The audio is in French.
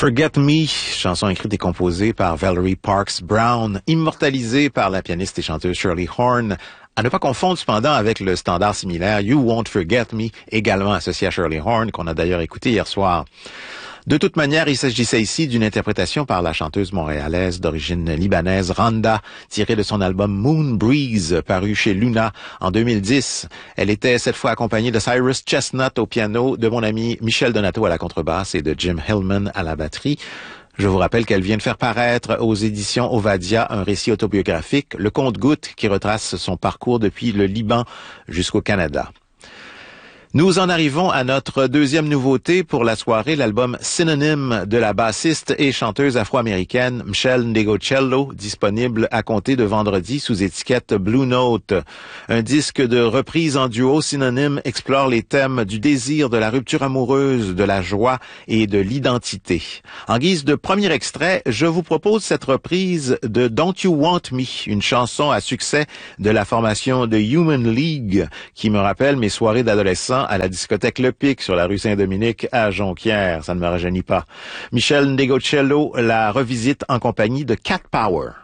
Forget Me, chanson écrite et composée par Valerie Parks Brown, immortalisée par la pianiste et chanteuse Shirley Horn, à ne pas confondre cependant avec le standard similaire You Won't Forget Me, également associé à Shirley Horn, qu'on a d'ailleurs écouté hier soir. De toute manière, il s'agissait ici d'une interprétation par la chanteuse montréalaise d'origine libanaise Randa, tirée de son album Moon Breeze, paru chez Luna en 2010. Elle était cette fois accompagnée de Cyrus Chestnut au piano, de mon ami Michel Donato à la contrebasse et de Jim Hillman à la batterie. Je vous rappelle qu'elle vient de faire paraître aux éditions Ovadia un récit autobiographique, Le Compte-Gouttes, qui retrace son parcours depuis le Liban jusqu'au Canada. Nous en arrivons à notre deuxième nouveauté pour la soirée, l'album Synonym de la bassiste et chanteuse afro-américaine Mchel Ndegeocello, disponible à compter de vendredi sous étiquette Blue Note. Un disque de reprise en duo. Synonym explore les thèmes du désir, de la rupture amoureuse, de la joie et de l'identité. En guise de premier extrait, je vous propose cette reprise de Don't You Want Me, une chanson à succès de la formation de Human League, qui me rappelle mes soirées d'adolescent à la discothèque Le Pic sur la rue Saint-Dominique à Jonquière. Ça ne me rajeunit pas. Mchel Ndegeocello la revisite en compagnie de Cat Power.